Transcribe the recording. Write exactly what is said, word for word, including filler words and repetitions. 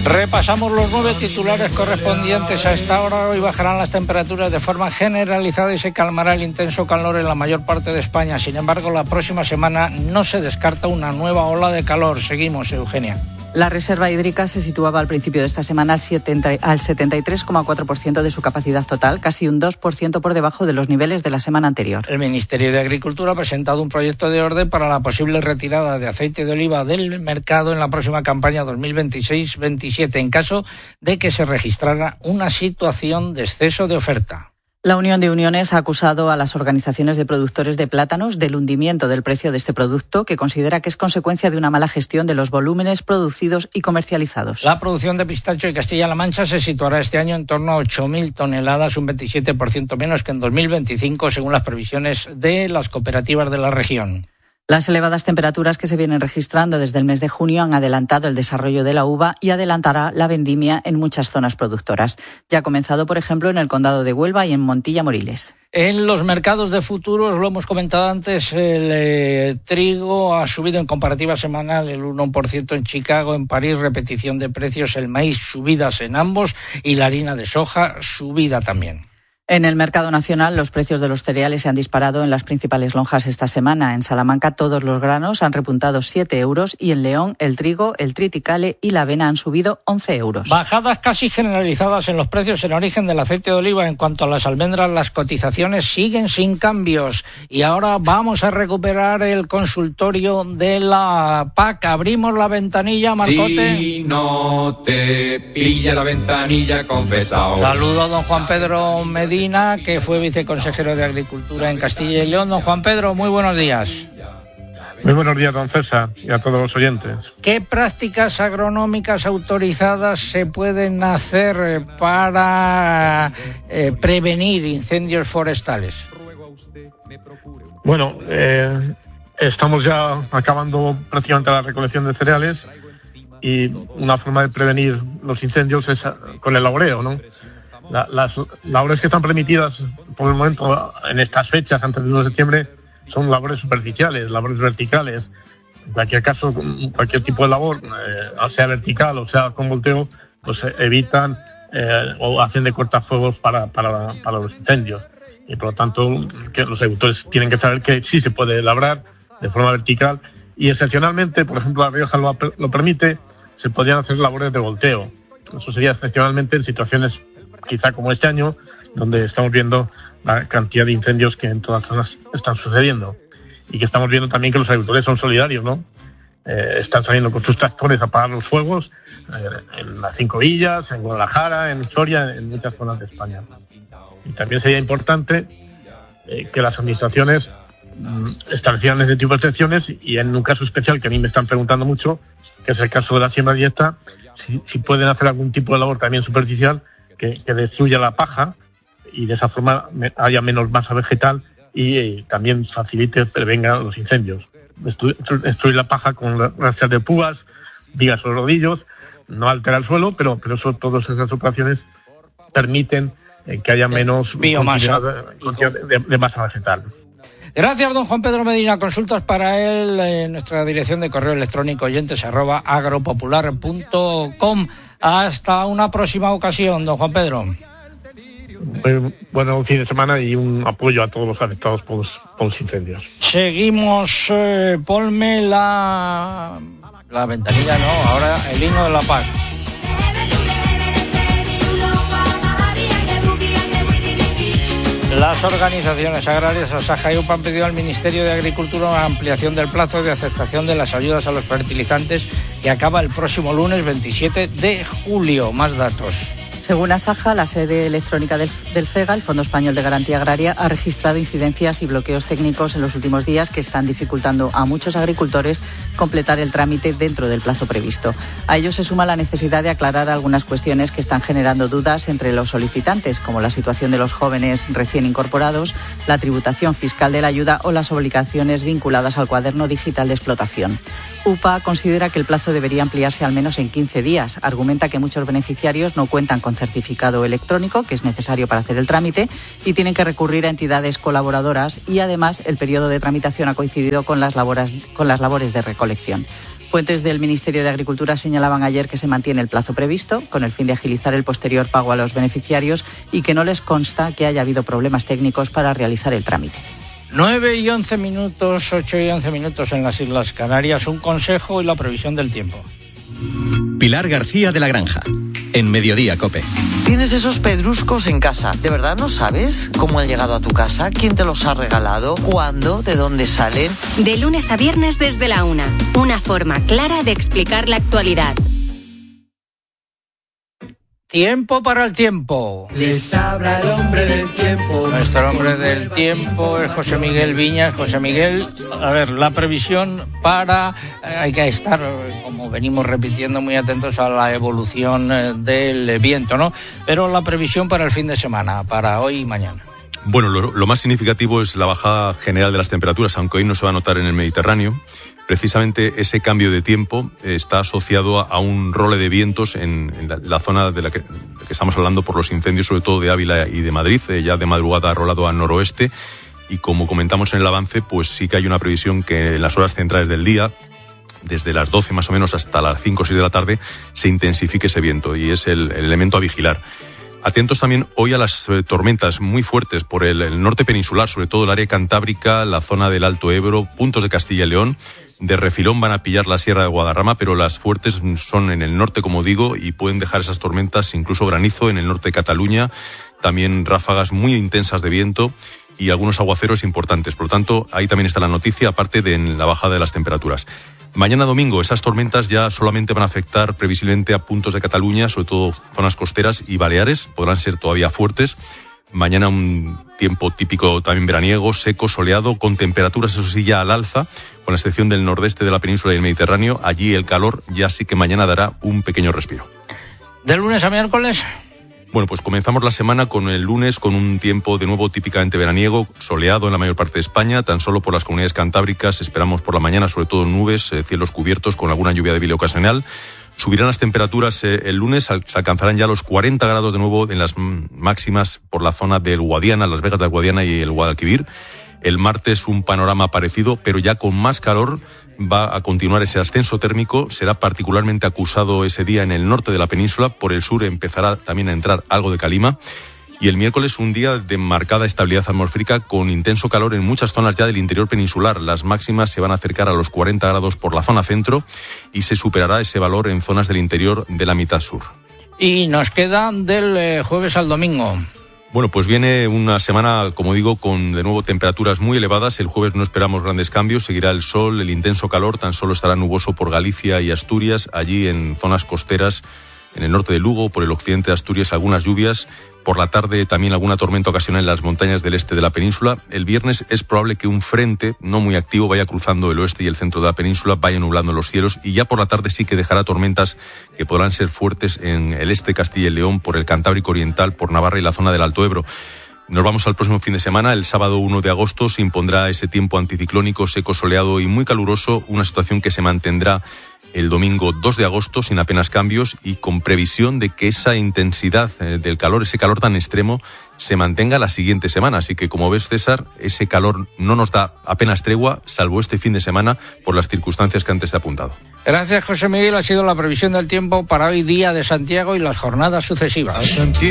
Repasamos los nueve titulares correspondientes a esta hora. Hoy bajarán las temperaturas de forma generalizada y se calmará el intenso calor en la mayor parte de España. Sin embargo, la próxima semana no se descarta una nueva ola de calor. Seguimos, Eugenia. La reserva hídrica se situaba al principio de esta semana al setenta y tres coma cuatro por ciento de su capacidad total, casi un dos por ciento por debajo de los niveles de la semana anterior. El Ministerio de Agricultura ha presentado un proyecto de orden para la posible retirada de aceite de oliva del mercado en la próxima campaña dos mil veintiséis veintisiete, en caso de que se registrara una situación de exceso de oferta. La Unión de Uniones ha acusado a las organizaciones de productores de plátanos del hundimiento del precio de este producto, que considera que es consecuencia de una mala gestión de los volúmenes producidos y comercializados. La producción de pistacho de Castilla-La Mancha se situará este año en torno a ocho mil toneladas, un veintisiete por ciento menos que en dos mil veinticinco, según las previsiones de las cooperativas de la región. Las elevadas temperaturas que se vienen registrando desde el mes de junio han adelantado el desarrollo de la uva y adelantará la vendimia en muchas zonas productoras. Ya ha comenzado, por ejemplo, en el condado de Huelva y en Montilla-Moriles. En los mercados de futuros, lo hemos comentado antes, el eh, trigo ha subido en comparativa semanal el uno por ciento en Chicago, en París repetición de precios, el maíz subidas en ambos y la harina de soja subida también. En el mercado nacional, los precios de los cereales se han disparado en las principales lonjas esta semana. En Salamanca, todos los granos han repuntado siete euros y en León, el trigo, el triticale y la avena han subido once euros. Bajadas casi generalizadas en los precios en origen del aceite de oliva. En cuanto a las almendras, las cotizaciones siguen sin cambios. Y ahora vamos a recuperar el consultorio de la P A C. Abrimos la ventanilla, Marcote. Si no te pilla la ventanilla, confesao. Saludo a don Juan Pedro Medina, que fue viceconsejero de Agricultura en Castilla y León. Don Juan Pedro, muy buenos días. Muy buenos días, don César, y a todos los oyentes. ¿Qué prácticas agronómicas autorizadas se pueden hacer para eh, prevenir incendios forestales? Bueno, eh, estamos ya acabando prácticamente la recolección de cereales y una forma de prevenir los incendios es con el laboreo, ¿no? La, las labores que están permitidas por el momento en estas fechas, antes del uno de septiembre, son labores superficiales, labores verticales. En cualquier caso, cualquier tipo de labor, eh, sea vertical o sea con volteo, pues eh, evitan eh, o hacen de cortafuegos para, para, para los incendios. Y por lo tanto, que los agricultores tienen que saber que sí se puede labrar de forma vertical y excepcionalmente, por ejemplo, La Rioja lo, lo permite, se podrían hacer labores de volteo. Eso sería excepcionalmente en situaciones quizá como este año, donde estamos viendo la cantidad de incendios que en todas las zonas están sucediendo y que estamos viendo también que los agricultores son solidarios, ¿no? Eh, están saliendo con sus tractores a apagar los fuegos eh, en las Cinco Villas, en Guadalajara, en Soria, en muchas zonas de España. Y también sería importante eh, que las administraciones mm, establecieran ese tipo de excepciones y en un caso especial que a mí me están preguntando mucho, que es el caso de la siembra directa, si, si pueden hacer algún tipo de labor también superficial Que, que destruya la paja y de esa forma haya menos masa vegetal y eh, también facilite, prevenga los incendios. Destruir, destruir la paja con rastras de púas, vigas o rodillos, no altera el suelo, pero, pero eso, todas esas operaciones permiten eh, que haya menos biomasa de, de, de masa vegetal. Gracias, don Juan Pedro Medina. Consultas para él en nuestra dirección de correo electrónico oyentes arroba agropopular punto com. Hasta una próxima ocasión, don Juan Pedro. Muy bueno fin de semana y un apoyo a todos los afectados por los, por los incendios. Seguimos, eh, ponme la, la ventanilla, no, ahora el himno de la paz. Las organizaciones agrarias Asaja y U P A han pedido al Ministerio de Agricultura una ampliación del plazo de aceptación de las ayudas a los fertilizantes que acaba el próximo lunes veintisiete de julio. Más datos. Según Asaja, la sede electrónica del, del FEGA, el Fondo Español de Garantía Agraria, ha registrado incidencias y bloqueos técnicos en los últimos días que están dificultando a muchos agricultores completar el trámite dentro del plazo previsto. A ello se suma la necesidad de aclarar algunas cuestiones que están generando dudas entre los solicitantes, como la situación de los jóvenes recién incorporados, la tributación fiscal de la ayuda o las obligaciones vinculadas al cuaderno digital de explotación. U P A considera que el plazo debería ampliarse al menos en quince días. Argumenta que muchos beneficiarios no cuentan con certificado electrónico, que es necesario para hacer el trámite, y tienen que recurrir a entidades colaboradoras y además el periodo de tramitación ha coincidido con las labores, con las labores de recolección. Fuentes del Ministerio de Agricultura señalaban ayer que se mantiene el plazo previsto, con el fin de agilizar el posterior pago a los beneficiarios, y que no les consta que haya habido problemas técnicos para realizar el trámite. nueve y once minutos, ocho y once minutos en las Islas Canarias. Un consejo y la previsión del tiempo. Pilar García de la Granja, en Mediodía COPE. Tienes esos pedruscos en casa. ¿De verdad no sabes cómo han llegado a tu casa? ¿Quién te los ha regalado? ¿Cuándo? ¿De dónde salen? De lunes a viernes desde la una. Una forma clara de explicar la actualidad. Tiempo para el tiempo. Les habla el hombre del tiempo. Nuestro hombre del tiempo es José Miguel Viñas. José Miguel, a ver, la previsión para... Eh, hay que estar, como venimos repitiendo, muy atentos a la evolución eh, del viento, ¿no? Pero la previsión para el fin de semana, para hoy y mañana. Bueno, lo, lo más significativo es la bajada general de las temperaturas, aunque hoy no se va a notar en el Mediterráneo. Precisamente ese cambio de tiempo está asociado a un role de vientos en, en la, la zona de la que, de que estamos hablando por los incendios, sobre todo de Ávila y de Madrid. Eh, ya de madrugada ha rolado al noroeste y, como comentamos en el avance, pues sí que hay una previsión que en las horas centrales del día, desde las doce más o menos hasta las cinco o seis de la tarde, se intensifique ese viento, y es el, el elemento a vigilar. Atentos también hoy a las eh, tormentas muy fuertes por el, el norte peninsular, sobre todo el área cantábrica, la zona del Alto Ebro, puntos de Castilla y León. De refilón van a pillar la Sierra de Guadarrama, pero las fuertes son en el norte, como digo, y pueden dejar esas tormentas, incluso granizo en el norte de Cataluña, también ráfagas muy intensas de viento y algunos aguaceros importantes. Por lo tanto, ahí también está la noticia, aparte de la bajada de las temperaturas. Mañana domingo, esas tormentas ya solamente van a afectar previsiblemente a puntos de Cataluña, sobre todo zonas costeras y Baleares, podrán ser todavía fuertes. Mañana un tiempo típico también veraniego, seco, soleado, con temperaturas, eso sí, ya al alza, con la excepción del nordeste de la península y el Mediterráneo. Allí el calor ya sí que mañana dará un pequeño respiro. ¿De lunes a miércoles? Bueno, pues comenzamos la semana con el lunes con un tiempo de nuevo típicamente veraniego, soleado en la mayor parte de España, tan solo por las comunidades cantábricas esperamos por la mañana sobre todo nubes, eh, cielos cubiertos con alguna lluvia débil ocasional. Subirán las temperaturas eh, el lunes, al, se alcanzarán ya los cuarenta grados de nuevo en las m- máximas por la zona del Guadiana, Las Vegas del Guadiana y el Guadalquivir. El martes un panorama parecido, pero ya con más calor. Va a continuar ese ascenso térmico, será particularmente acusado ese día en el norte de la península, por el sur empezará también a entrar algo de calima. Y el miércoles un día de marcada estabilidad atmosférica con intenso calor en muchas zonas ya del interior peninsular. Las máximas se van a acercar a los cuarenta grados por la zona centro y se superará ese valor en zonas del interior de la mitad sur. Y nos queda del eh, jueves al domingo. Bueno, pues viene una semana, como digo, con de nuevo temperaturas muy elevadas. El jueves no esperamos grandes cambios, seguirá el sol, el intenso calor, tan solo estará nuboso por Galicia y Asturias, allí en zonas costeras, en el norte de Lugo, por el occidente de Asturias, algunas lluvias. Por la tarde también alguna tormenta ocasional en las montañas del este de la península. El viernes es probable que un frente no muy activo vaya cruzando el oeste y el centro de la península, vaya nublando los cielos, y ya por la tarde sí que dejará tormentas que podrán ser fuertes en el este de Castilla y León, por el Cantábrico Oriental, por Navarra y la zona del Alto Ebro. Nos vamos al próximo fin de semana. El sábado uno de agosto se impondrá ese tiempo anticiclónico, seco, soleado y muy caluroso, una situación que se mantendrá el domingo dos de agosto sin apenas cambios y con previsión de que esa intensidad del calor, ese calor tan extremo, se mantenga la siguiente semana. Así que, como ves, César, ese calor no nos da apenas tregua, salvo este fin de semana, por las circunstancias que antes te he apuntado. Gracias, José Miguel. Ha sido la previsión del tiempo para hoy, día de Santiago, y las jornadas sucesivas.